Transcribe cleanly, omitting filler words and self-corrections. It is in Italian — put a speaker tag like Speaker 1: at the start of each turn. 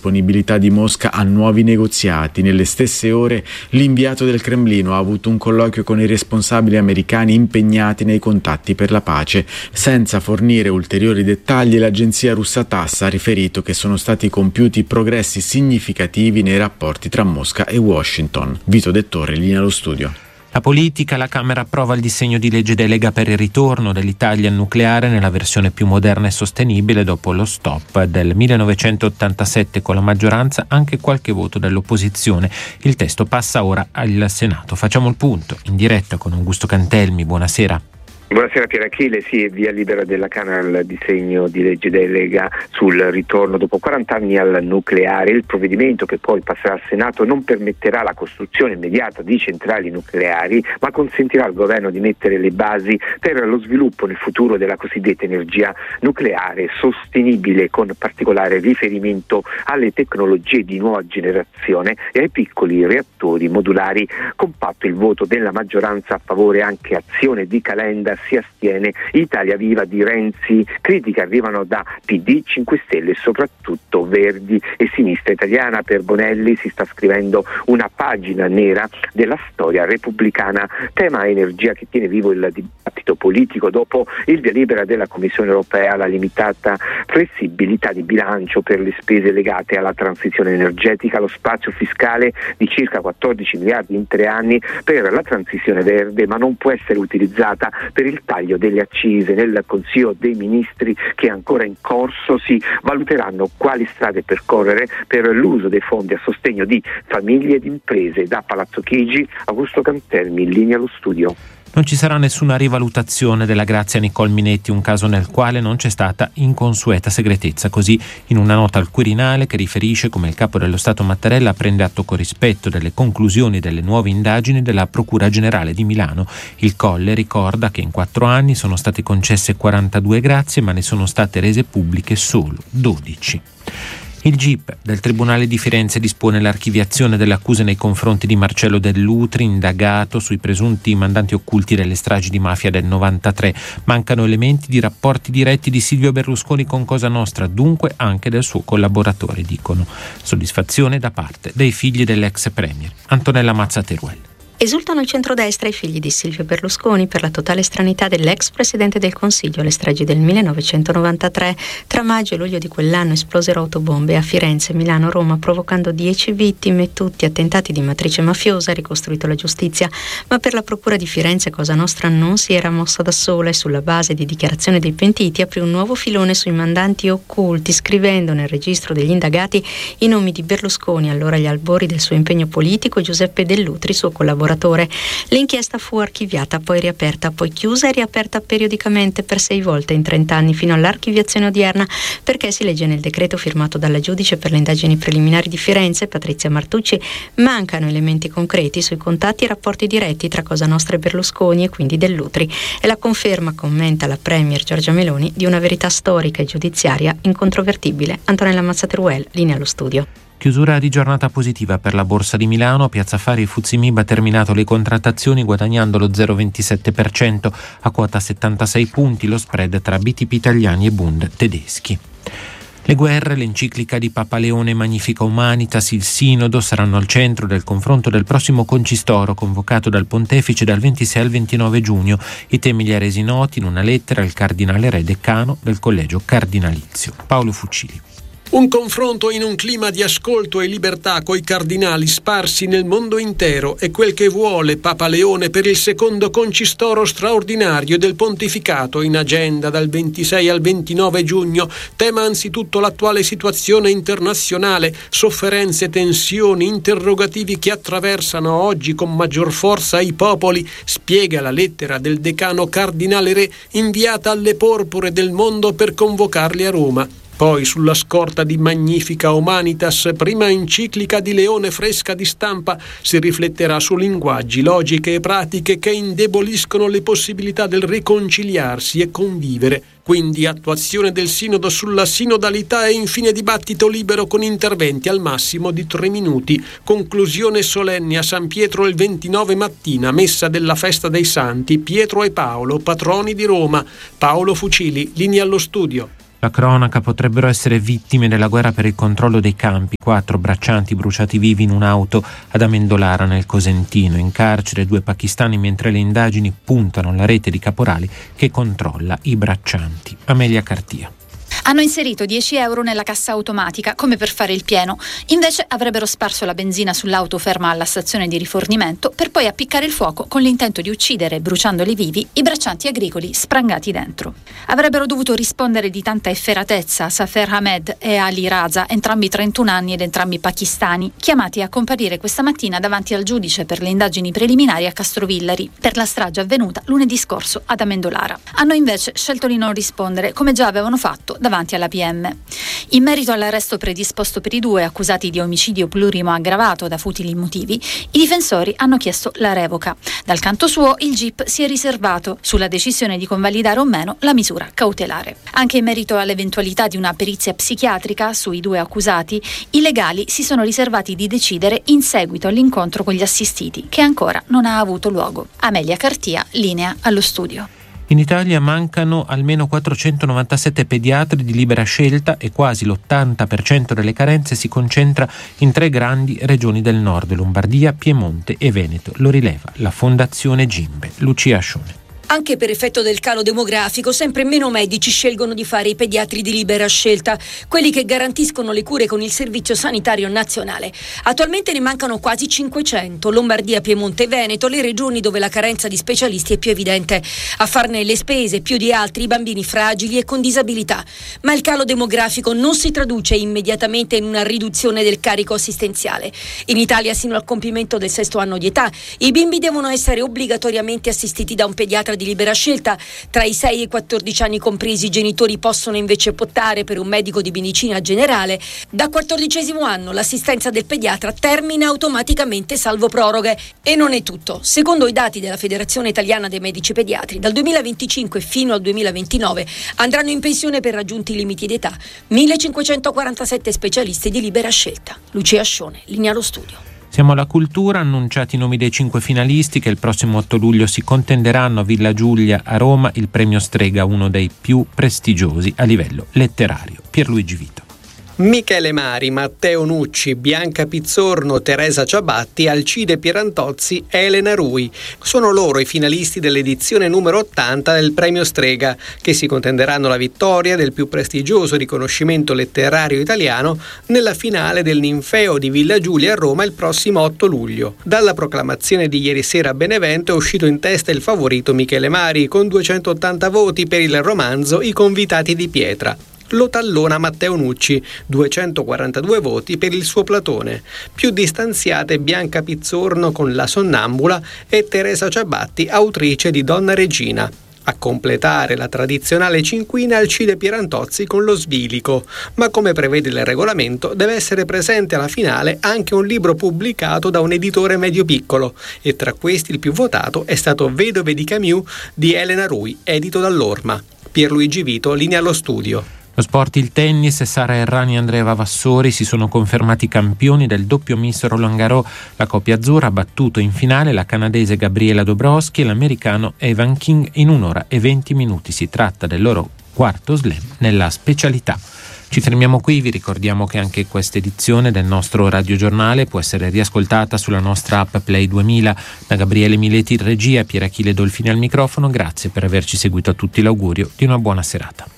Speaker 1: disponibilità di Mosca a nuovi negoziati. Nelle stesse ore l'inviato del Cremlino ha avuto un colloquio con i responsabili americani impegnati nei contatti per la pace. Senza fornire ulteriori dettagli, l'agenzia russa TASS ha riferito che sono stati compiuti progressi significativi nei rapporti tra Mosca e Washington. Vito De Torre, linea allo studio.
Speaker 2: La politica, la Camera approva il disegno di legge delega per il ritorno dell'Italia al nucleare nella versione più moderna e sostenibile dopo lo stop del 1987 con la maggioranza, anche qualche voto dell'opposizione. Il testo passa ora al Senato. Facciamo il punto in diretta con Augusto Cantelmi. Buonasera.
Speaker 3: Buonasera Pier Achille, sì, via libera della Camera il disegno di legge delega sul ritorno dopo 40 anni al nucleare. Il provvedimento, che poi passerà al Senato, non permetterà la costruzione immediata di centrali nucleari, ma consentirà al governo di mettere le basi per lo sviluppo nel futuro della cosiddetta energia nucleare sostenibile, con particolare riferimento alle tecnologie di nuova generazione e ai piccoli reattori modulari compatti. Il voto della maggioranza a favore, anche Azione di Calenda si astiene, Italia Viva di Renzi, critiche arrivano da PD, 5 Stelle e soprattutto Verdi e Sinistra Italiana. Per Bonelli si sta scrivendo una pagina nera della storia repubblicana. Tema energia che tiene vivo il dibattito politico dopo il via libera della Commissione europea, la limitata flessibilità di bilancio per le spese legate alla transizione energetica, lo spazio fiscale di circa 14 miliardi in 3 anni per la transizione verde, ma non può essere utilizzata per il taglio delle accise. Nel Consiglio dei Ministri, che è ancora in corso, si valuteranno quali strade percorrere per l'uso dei fondi a sostegno di famiglie ed imprese. Da Palazzo Chigi, Augusto Cantelmi, in linea allo studio.
Speaker 2: Non ci sarà nessuna rivalutazione della Grazia Nicole Minetti, un caso nel quale non c'è stata inconsueta segretezza. Così, in una nota al Quirinale che riferisce come il capo dello Stato Mattarella prende atto con rispetto delle conclusioni delle nuove indagini della Procura Generale di Milano. Il Colle ricorda che in 4 anni sono state concesse 42 grazie, ma ne sono state rese pubbliche solo 12. Il GIP del Tribunale di Firenze dispone l'archiviazione delle accuse nei confronti di Marcello Dell'Utri, indagato sui presunti mandanti occulti delle stragi di mafia del 93. Mancano elementi di rapporti diretti di Silvio Berlusconi con Cosa Nostra, dunque anche del suo collaboratore, dicono. Soddisfazione da parte dei figli dell'ex premier. Antonella Mazza Teruel.
Speaker 4: Esultano il centrodestra i figli di Silvio Berlusconi per la totale stranità dell'ex presidente del Consiglio alle stragi del 1993. Tra maggio e luglio di quell'anno esplosero autobombe a Firenze, Milano, Roma, provocando 10 vittime, tutti attentati di matrice mafiosa, ha ricostruito la giustizia. Ma per la Procura di Firenze Cosa Nostra non si era mossa da sola e sulla base di dichiarazioni dei pentiti aprì un nuovo filone sui mandanti occulti, scrivendo nel registro degli indagati i nomi di Berlusconi, allora agli albori del suo impegno politico, e Giuseppe Dell'Utri, suo collaboratore. L'inchiesta fu archiviata, poi riaperta, poi chiusa e riaperta periodicamente per 6 volte in 30 anni fino all'archiviazione odierna, perché si legge nel decreto firmato dalla giudice per le indagini preliminari di Firenze, Patrizia Martucci, mancano elementi concreti sui contatti e rapporti diretti tra Cosa Nostra e Berlusconi e quindi Dell'Utri. E la conferma, commenta la premier Giorgia Meloni, di una verità storica e giudiziaria incontrovertibile. Antonella Mazza Teruel, linea allo studio.
Speaker 2: Chiusura di giornata positiva per la Borsa di Milano. Piazza Affari e FTSE MIB ha terminato le contrattazioni guadagnando lo 0,27%, a quota 76 punti lo spread tra BTP italiani e Bund tedeschi. Le guerre, l'enciclica di Papa Leone Magnifica Humanitas, il Sinodo saranno al centro del confronto del prossimo concistoro convocato dal Pontefice dal 26 al 29 giugno. I temi li ha resi noti in una lettera il cardinale re decano del collegio cardinalizio. Paolo Fucili.
Speaker 5: Un confronto in un clima di ascolto e libertà coi cardinali sparsi nel mondo intero è quel che vuole Papa Leone per il secondo concistoro straordinario del pontificato in agenda dal 26 al 29 giugno. Tema anzitutto l'attuale situazione internazionale, sofferenze, tensioni, interrogativi che attraversano oggi con maggior forza i popoli, spiega la lettera del decano cardinale re inviata alle porpore del mondo per convocarli a Roma. Poi, sulla scorta di Magnifica Humanitas, prima enciclica di Leone fresca di stampa, si rifletterà su linguaggi, logiche e pratiche che indeboliscono le possibilità del riconciliarsi e convivere. Quindi attuazione del sinodo sulla sinodalità e infine dibattito libero con interventi al massimo di 3 minuti. Conclusione solenne a San Pietro il 29 mattina, messa della festa dei santi Pietro e Paolo, patroni di Roma. Paolo Fucili, linea allo studio.
Speaker 2: La cronaca: potrebbero essere vittime della guerra per il controllo dei campi 4 braccianti bruciati vivi in un'auto ad Amendolara nel Cosentino. In carcere 2 pakistani mentre le indagini puntano alla rete di caporali che controlla i braccianti. Amelia Cartia.
Speaker 6: Hanno inserito 10 euro nella cassa automatica come per fare il pieno, invece avrebbero sparso la benzina sull'auto ferma alla stazione di rifornimento per poi appiccare il fuoco con l'intento di uccidere, bruciandoli vivi, i braccianti agricoli sprangati dentro. Avrebbero dovuto rispondere di tanta efferatezza Safer Ahmed e Ali Raza, entrambi 31 anni ed entrambi pakistani, chiamati a comparire questa mattina davanti al giudice per le indagini preliminari a Castrovillari per la strage avvenuta lunedì scorso ad Amendolara. Hanno invece scelto di non rispondere, come già avevano fatto davanti alla PM. In merito all'arresto predisposto per i 2 accusati di omicidio plurimo aggravato da futili motivi, i difensori hanno chiesto la revoca. Dal canto suo, il GIP si è riservato sulla decisione di convalidare o meno la misura cautelare. Anche in merito all'eventualità di una perizia psichiatrica sui 2 accusati, i legali si sono riservati di decidere in seguito all'incontro con gli assistiti, che ancora non ha avuto luogo. Amelia Cartia, linea allo studio.
Speaker 2: In Italia mancano almeno 497 pediatri di libera scelta e quasi l'80% delle carenze si concentra in 3 grandi regioni del nord: Lombardia, Piemonte e Veneto. Lo rileva la Fondazione Gimbe. Lucia Ascione.
Speaker 7: Anche per effetto del calo demografico, sempre meno medici scelgono di fare i pediatri di libera scelta, quelli che garantiscono le cure con il Servizio Sanitario Nazionale. Attualmente ne mancano quasi 500, Lombardia, Piemonte e Veneto, le regioni dove la carenza di specialisti è più evidente. A farne le spese più di altri i bambini fragili e con disabilità. Ma il calo demografico non si traduce immediatamente in una riduzione del carico assistenziale. In Italia, sino al compimento del 6° anno di età, i bimbi devono essere obbligatoriamente assistiti da un pediatra di libera scelta. Tra i 6 e i 14 anni compresi, i genitori possono invece optare per un medico di medicina generale. Da 14° anno l'assistenza del pediatra termina automaticamente salvo proroghe. E non è tutto. Secondo i dati della Federazione Italiana dei Medici Pediatri, dal 2025 fino al 2029 andranno in pensione per raggiunti i limiti d'età 1547 specialisti di libera scelta. Lucia Ascione, linea allo studio.
Speaker 2: Siamo alla cultura. Annunciati i nomi dei 5 finalisti che il prossimo 8 luglio si contenderanno a Villa Giulia a Roma il premio Strega, uno dei più prestigiosi a livello letterario. Pierluigi Vito.
Speaker 8: Michele Mari, Matteo Nucci, Bianca Pizzorno, Teresa Ciabatti, Alcide Pierantozzi, Elena Rui. Sono loro i finalisti dell'edizione numero 80 del Premio Strega, che si contenderanno la vittoria del più prestigioso riconoscimento letterario italiano nella finale del Ninfeo di Villa Giulia a Roma il prossimo 8 luglio. Dalla proclamazione di ieri sera a Benevento è uscito in testa il favorito Michele Mari, con 280 voti per il romanzo I convitati di pietra. Lo tallona Matteo Nucci, 242 voti per il suo Platone. Più distanziate Bianca Pizzorno con La Sonnambula e Teresa Ciabatti, autrice di Donna Regina. A completare la tradizionale cinquina Alcide Pierantozzi con Lo Svilico, ma come prevede il regolamento deve essere presente alla finale anche un libro pubblicato da un editore medio-piccolo, e tra questi il più votato è stato Vedove di Camus di Elena Rui, edito dall'Orma. Pierluigi Vito, linea allo studio.
Speaker 2: Lo sport, il tennis: Sara Errani e Andrea Vavassori si sono confermati campioni del doppio misto Roland Garros. La coppia azzurra ha battuto in finale la canadese Gabriela Dabrowski e l'americano Evan King in 1 ora e 20 minuti. Si tratta del loro 4º slam nella specialità. Ci fermiamo qui, vi ricordiamo che anche questa edizione del nostro radiogiornale può essere riascoltata sulla nostra app Play 2000. Da Gabriele Mileti in regia, Pierachille Dolfini al microfono, grazie per averci seguito a tutti, l'augurio di una buona serata.